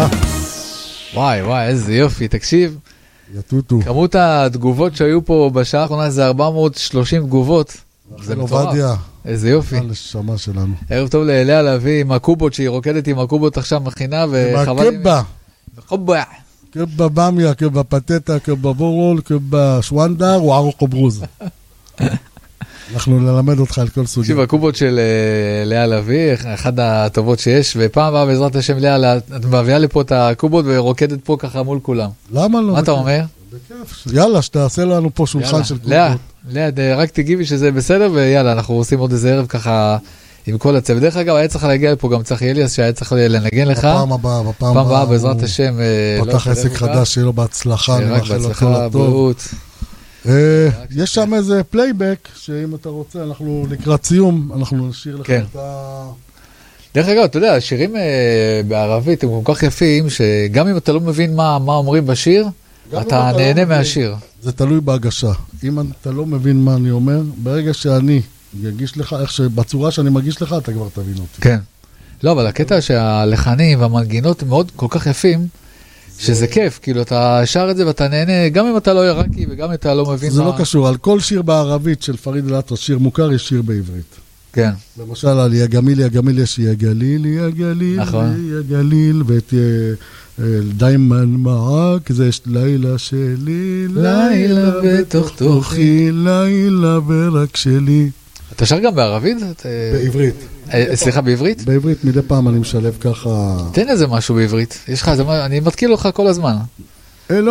וואי, איזה יופי, תקשיב. יטוטו. כמות התגובות שהיו פה בשעה האחרונה זה 430 תגובות. זה מטורף. איזה יופי. הנשמה שלנו. ערב טוב ללאה להביא עם הקובות, שהיא רוקדת עם הקובות עכשיו מכינה, וחבל... עם הקבע. קבע. קבע במיה, קבע פטטה, קבע בורול, קבע שוונדר, וערוק ברוז. אנחנו נלמד אותך על כל סוגים. תקשיב, הקובות של לאה להביא, אחד הטובות שיש, ופעם הבאה בעזרת השם לאה, את מביאה לי פה את הקובות ורוקדת פה ככה מול כולם. למה לא? מה אתה אומר? בכיף. יאללה, שתעשה לנו פה שולחן של קובות. לאה, רק תגיבי שזה בסדר, ויאללה, אנחנו עושים עוד איזה ערב ככה עם כל הצוות. דרך אגב, היה צריך להגיע לפה גם צחי אליאס, שהיה צריך לנגן לך. בפעם הבאה, בעזרת השם. פתח עסק חדש, שיהיה לו בהצלחה. רק בהצלחה, בריאות. יש שם איזה פלייבק, שאם אתה רוצה, אנחנו לקראת סיום, אנחנו נשאיר לך את ה... דרך אגב, אתה יודע, השירים בערבית הם כל כך יפים, שגם אם אתה לא מבין מה אומרים בשיר, אתה נהנה מהשיר. זה תלוי בהגשה. אם אתה לא מבין מה אני אומר, ברגע שאני אגיש לך, בצורה שאני מגיש לך, אתה כבר תבין אותי. כן. לא, אבל הקטע שהלחנים והמנגינות מאוד כל כך יפים, שזה כיף, כאילו אתה שר את זה ואתה נהנה, גם אם אתה לא עיראקי וגם אם אתה לא מבין מה... זה לא קשור, על כל שיר בערבית של פריד אל-אטרש, שיר מוכר, יש שיר בעברית. כן. למשל, על יא גמיל, יא גמיל, יש יא גליל, יא גליל, יא גליל, ואת דיימן מעק, זה יש לילה שלי, לילה בתוך תוכי, לילה ורק שלי. אתה שר גם בערבית? בעברית. סליחה, בעברית? בעברית, מדי פעם אני משלב ככה... תן איזה משהו בעברית. יש לך, אני מתקיל אותך כל הזמן.